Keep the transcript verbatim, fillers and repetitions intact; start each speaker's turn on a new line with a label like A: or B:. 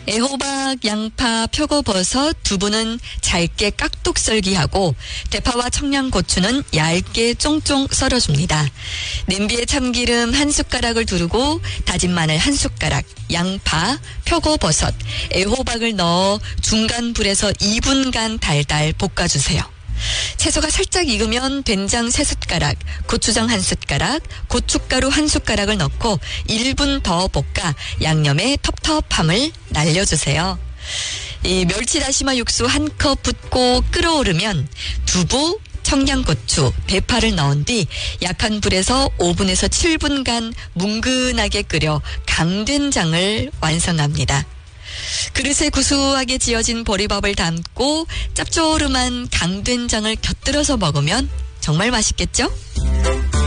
A: 애호박, 양파, 표고버섯, 두부는 잘게 깍둑 썰기하고 대파와 청양고추는 얇게 쫑쫑 썰어줍니다. 냄비에 참기름 한 숟가락을 두르고 다진 마늘 한 숟가락, 양파, 표고버섯, 애호박을 넣어 중간 불에서 이 분간 달달 볶아주세요. 채소가 살짝 익으면 된장 세 숟가락, 고추장 한 숟가락, 고춧가루 한 숟가락을 넣고 일 분 더 볶아 양념에 텁텁함을 날려주세요. 이 멸치 다시마 육수 한 컵 붓고 끓어오르면 두부, 청양고추, 대파를 넣은 뒤 약한 불에서 오 분에서 칠 분간 뭉근하게 끓여 강된장을 완성합니다. 그릇에 구수하게 지어진 보리밥을 담고 짭조름한 강된장을 곁들여서 먹으면 정말 맛있겠죠?